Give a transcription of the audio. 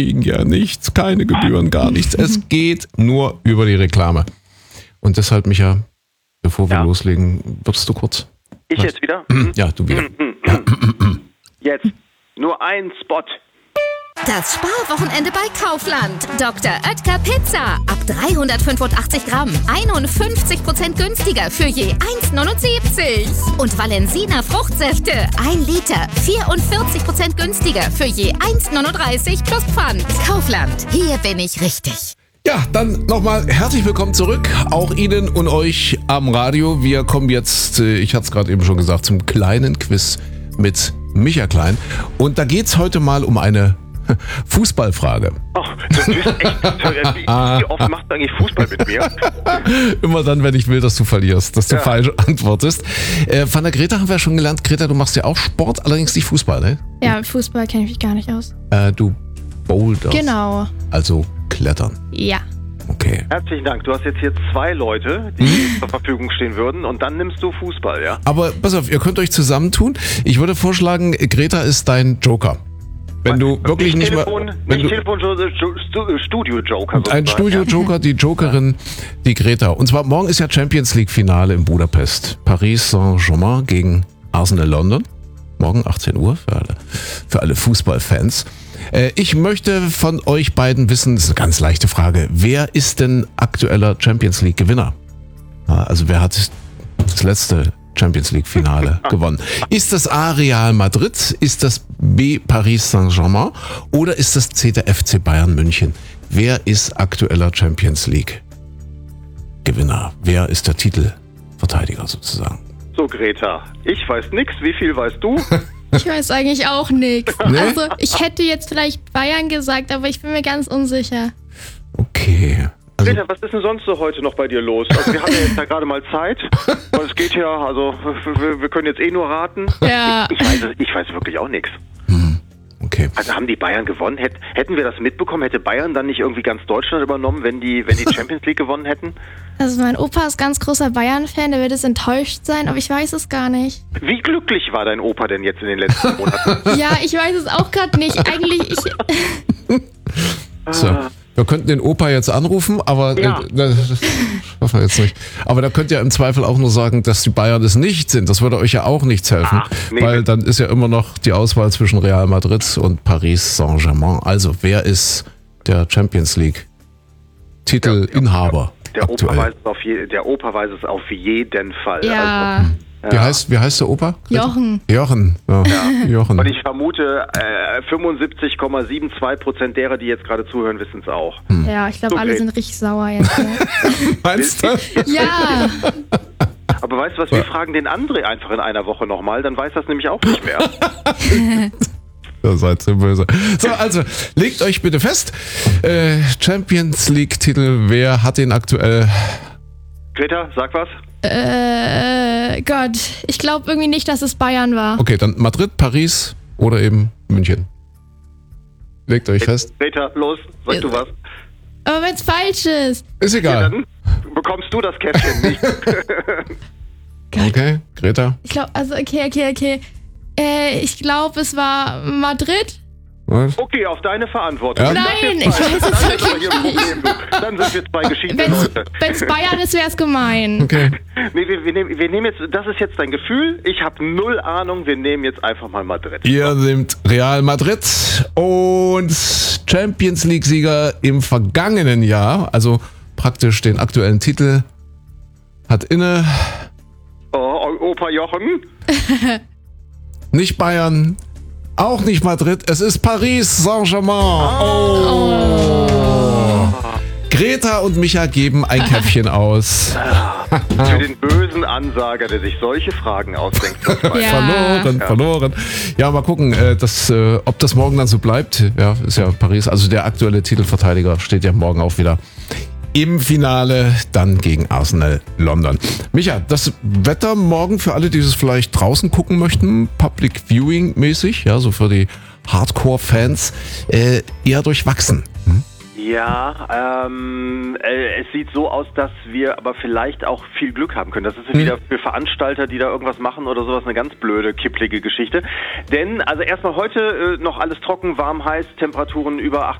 kriegen ja nichts, keine Gebühren, gar nichts. Es geht nur über die Reklame. Und deshalb, Micha, bevor wir loslegen, würdest du kurz? Ich jetzt wieder? Ja, du wieder. Jetzt. Nur ein Spot. Das Sparwochenende bei Kaufland. Dr. Oetker Pizza. Ab 385 Gramm. 51% günstiger für je 1,79. Und Valensina Fruchtsäfte. 1 Liter. 44% günstiger für je 1,39 plus Pfand. Kaufland. Hier bin ich richtig. Ja, dann nochmal herzlich willkommen zurück, auch Ihnen und euch am Radio. Wir kommen jetzt, ich hatte es gerade eben schon gesagt, zum kleinen Quiz mit Micha Klein. Und da geht's heute mal um eine Fußballfrage. Ach, das ist echt toll. Wie oft machst du eigentlich Fußball mit mir? Immer dann, wenn ich will, dass du verlierst, dass du falsch antwortest. Von der Greta haben wir schon gelernt. Greta, du machst ja auch Sport, allerdings nicht Fußball, ne? Ja, mit Fußball kenne ich mich gar nicht aus. Du boulderst. Genau. Also klettern. Ja. Okay. Herzlichen Dank. Du hast jetzt hier 2 Leute, die zur Verfügung stehen würden und dann nimmst du Fußball, ja? Aber pass auf, ihr könnt euch zusammentun. Ich würde vorschlagen, Greta ist dein Joker. Wenn du wirklich nicht mehr... Studio-Joker. Ein Studio-Joker, die Jokerin, die Greta. Und zwar morgen ist ja Champions League-Finale in Budapest. Paris Saint-Germain gegen Arsenal London. Morgen 18 Uhr für alle Fußballfans. Ich möchte von euch beiden wissen, das ist eine ganz leichte Frage, wer ist denn aktueller Champions League-Gewinner? Also wer hat das letzte Champions League-Finale gewonnen? Ist das A, Real Madrid? Ist das B, Paris Saint-Germain? Oder ist das C, der FC Bayern München? Wer ist aktueller Champions League-Gewinner? Wer ist der Titelverteidiger sozusagen? So, Greta, ich weiß nix. Wie viel weißt du? Ich weiß eigentlich auch nichts. Nee? Also, ich hätte jetzt vielleicht Bayern gesagt, aber ich bin mir ganz unsicher. Okay. Also, Greta, was ist denn sonst so heute noch bei dir los? Also wir haben ja jetzt da gerade mal Zeit. Und es geht ja, also wir können jetzt nur raten. Ja. Ich weiß wirklich auch nichts. okay. Also haben die Bayern gewonnen? Hätten wir das mitbekommen? Hätte Bayern dann nicht irgendwie ganz Deutschland übernommen, wenn die Champions League gewonnen hätten? Also mein Opa ist ganz großer Bayern-Fan, der wird jetzt enttäuscht sein, aber ich weiß es gar nicht. Wie glücklich war dein Opa denn jetzt in den letzten Monaten? Ja, ich weiß es auch gerade nicht. Eigentlich, So. Wir könnten den Opa jetzt anrufen, aber das schaffen wir jetzt nicht. Aber da könnt ihr im Zweifel auch nur sagen, dass die Bayern es nicht sind. Das würde euch ja auch nichts helfen, weil dann ist ja immer noch die Auswahl zwischen Real Madrid und Paris Saint-Germain. Also wer ist der Champions League Titelinhaber? Der Opa weiß es auf jeden Fall. ja. Also, Wie heißt der Opa? Jochen. Jochen. Ja. Jochen. und ich vermute, 75,72% derer, die jetzt gerade zuhören, wissen es auch. Ja, ich glaube, So, alle okay. sind richtig sauer jetzt. Meinst du? Ja. Aber weißt du was, wir fragen den André einfach in einer Woche nochmal, dann weiß das nämlich auch nicht mehr. Ihr seid so böse. So, also, legt euch bitte fest. Champions League-Titel, wer hat den aktuell? Greta, sag was. Gott, ich glaube irgendwie nicht, dass es Bayern war. Okay, dann Madrid, Paris oder eben München. Legt euch fest. Greta, los, sag du was. Aber wenn es falsch ist. Ist Ja, egal. dann bekommst du das Kästchen nicht. Okay, Greta. Ich glaube, also okay. Ich glaube, es war Madrid. Was? Okay, auf deine Verantwortung. Ja? Wenn das Nein, jetzt ich falsch weiß ist, es dann ist wirklich hier ein Problem, du. Dann sind wir zwei geschiedene Leute. Wenn es Bayern ist, wäre es gemein. Okay. Nee, wir nehmen jetzt, das ist jetzt dein Gefühl, ich habe 0 Ahnung, wir nehmen jetzt einfach mal Madrid. Ihr nehmt Real Madrid und Champions League-Sieger im vergangenen Jahr, also praktisch den aktuellen Titel, hat inne Oh, Opa Jochen? nicht Bayern, auch nicht Madrid, es ist Paris Saint-Germain. Oh. Greta und Micha geben ein Käffchen aus. Für den bösen Ansager, der sich solche Fragen ausdenkt. Ja. Verloren. Ja, mal gucken, ob das morgen dann so bleibt. Ja, ist ja Paris. Also der aktuelle Titelverteidiger steht ja morgen auch wieder im Finale, dann gegen Arsenal London. Micha, das Wetter morgen für alle, die es vielleicht draußen gucken möchten, Public Viewing mäßig, ja, so für die Hardcore-Fans, eher durchwachsen. Ja, es sieht so aus, dass wir aber vielleicht auch viel Glück haben können. Das ist wieder für Veranstalter, die da irgendwas machen oder sowas, eine ganz blöde, kipplige Geschichte. Denn, also erstmal heute noch alles trocken, warm, heiß, Temperaturen über